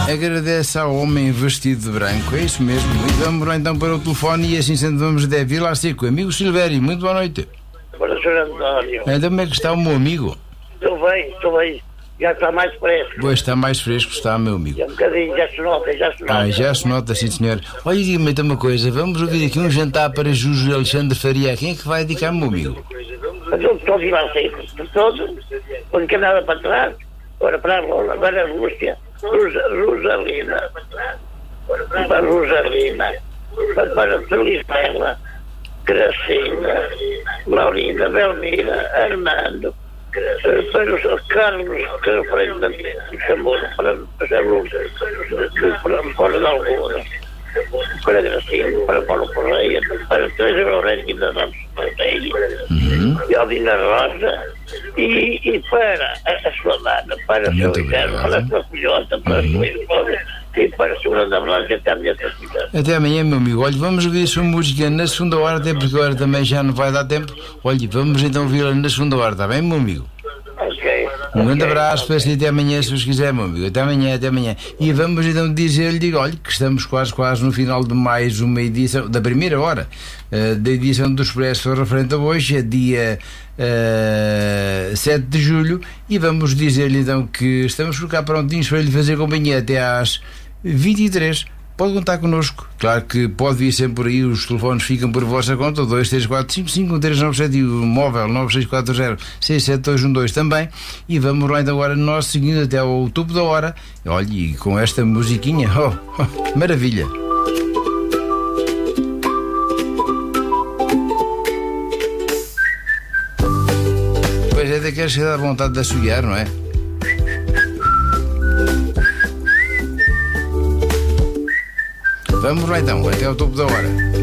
Agradece ao homem vestido de branco, é isso mesmo. E vamos lá então para o telefone e assim sendo vamos de Vila Seco. Amigo Silvério, muito boa noite. Para o Sr. António. Então como é que está o meu amigo? Estou bem. Já está mais fresco. Pois está mais fresco, está, meu amigo. Já um bocadinho, já se nota. Já se nota, sim senhor. Olha, diga-me então uma coisa, vamos ouvir aqui um jantar para Juju Alexandre Faria. Quem é que vai dedicar, meu amigo? Todos e lá sempre, todos, não fica nada para trás. Ora, para a Lola, para a Rússia, Rosalina, para a Rosalina, para a Felisbela, Gracina, Laurina, Belmira, Armando, para o Carlos, que é o frente do chamou, para a Lúcia, para a Algura, para a Gracina, para Paulo Correia, para a Teresa Lourenço, que ainda não se mantém, e a Dina Rosa, e para a sua dama, para o seu Ricardo, para a sua filhota, para a sua esposa, e para a sua namorada, até a minha cidade. Até amanhã, meu amigo. Olha, vamos ouvir a sua música na segunda hora, até porque agora também já não vai dar tempo. Olha, vamos então ouvi-la na segunda hora, está bem, meu amigo? Ok. Um grande abraço, peço-lhe até amanhã, se os quiser, meu amigo. Até amanhã. E vamos então dizer-lhe, olha, que estamos quase no final de mais uma edição, da primeira hora, da edição do Expresso referente a hoje, é dia 7 de julho, e vamos dizer-lhe então que estamos por cá prontinhos para lhe fazer companhia até às 23. Pode contar connosco. Claro que pode vir sempre por aí, os telefones ficam por vossa conta, 234551397 e o móvel 964067212 também. E vamos lá então agora nós seguindo até ao topo da hora. Olha, e com esta musiquinha, maravilha. Pois é, daqueles que dá vontade de assobiar, não é? Vamos lá então, até ao topo da hora.